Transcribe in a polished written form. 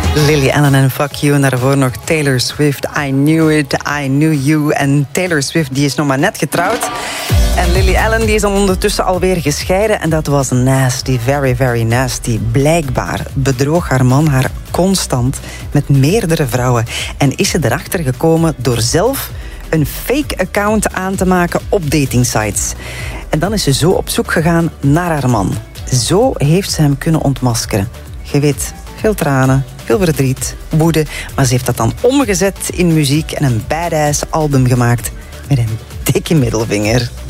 Lily Allen en Fuck You. En daarvoor nog Taylor Swift. I Knew It, I Knew You. En Taylor Swift die is nog maar net getrouwd. En Lily Allen die is dan ondertussen alweer gescheiden. En dat was nasty, very, very nasty. Blijkbaar bedroog haar man haar constant met meerdere vrouwen. En is ze erachter gekomen door zelf een fake account aan te maken op datingsites. En dan is ze zo op zoek gegaan naar haar man. Zo heeft ze hem kunnen ontmaskeren. Je weet, veel tranen, veel verdriet, woede. Maar ze heeft dat dan omgezet in muziek en een badass album gemaakt met een dikke middelvinger.